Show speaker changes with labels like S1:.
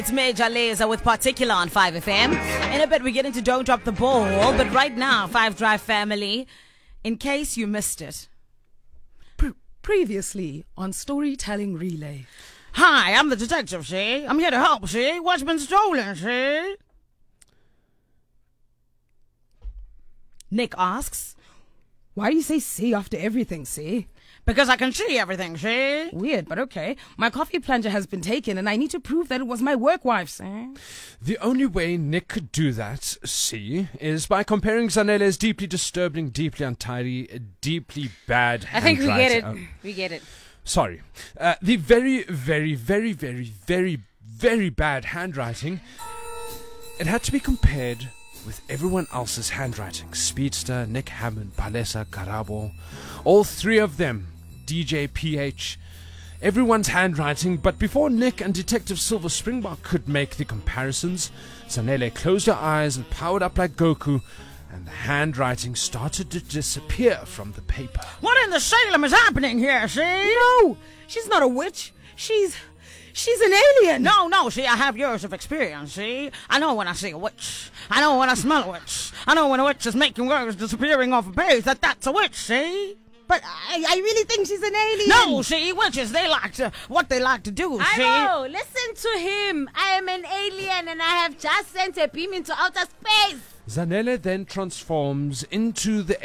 S1: It's Major Lazer with Particular on 5FM. In a bit, we get into Don't Drop the Ball. But right now, 5 Drive family, in case you missed it.
S2: Previously on Storytelling Relay.
S1: Hi, I'm the detective, see? I'm here to help, see? What's been stolen, see? Nick asks,
S2: Why do you say see after everything, see?
S1: because I can see everything, see?
S2: Weird, but okay. My coffee plunger has been taken and I need to prove that it was my work wife's, see?
S3: The only way Nick could do that, see, is by comparing Zanele's deeply disturbing, deeply untidy, deeply bad
S4: I think we get it.
S3: handwriting-
S4: We get it.
S3: Sorry. The very, very, very, very, very, very bad handwriting, it had to be compared with everyone else's handwriting. Speedster, Nick Hammond, Palesa, Karabo, all three of them, DJ PH, everyone's handwriting. But before Nick and Detective Silver Springbok could make the comparisons, Zanele closed her eyes and powered up like Goku, and the handwriting started to disappear from the paper.
S1: What in the Salem is happening here, see?
S2: No! She's not a witch. She's an alien.
S1: No, see, I have years of experience, see? I know when I see a witch. I know when I smell a witch. I know when a witch is making words disappearing off a page that that's a witch, see?
S2: But I really think she's an alien.
S1: No, see, witches, what they like to do, see?
S4: I know. Listen to him. I am an alien and I have just sent a beam into outer space.
S3: Zanele then transforms into the